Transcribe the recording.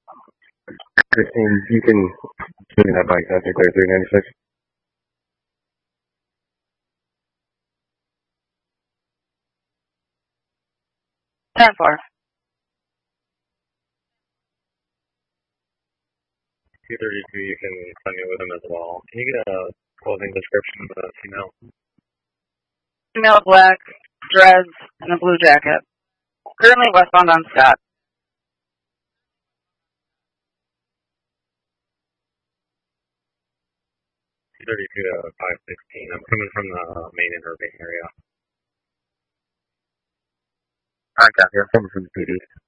Christine, you can tune that bike out to clear 396. 10-4. 232, you can sign me with him as well. Can you get a clothing description of the female? Female black, dreads, and a blue jacket. Currently westbound on Scott. 232 to 516. I'm coming from the main and urban area. Alright, copy. I'm coming from the PD.